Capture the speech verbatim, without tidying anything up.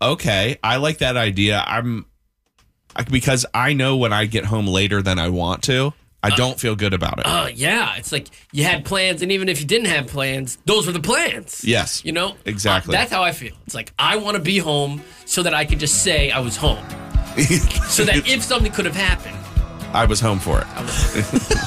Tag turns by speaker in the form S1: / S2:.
S1: okay, I like that idea. I'm because I know when I get home later than I want to, I uh, don't feel good about it.
S2: Uh, yeah, it's like you had plans, and even if you didn't have plans, those were the plans.
S1: Yes.
S2: You know?
S1: Exactly.
S2: Uh, that's how I feel. It's like I want to be home so that I can just say I was home. So that if something could have happened,
S1: I was home for it.
S2: I was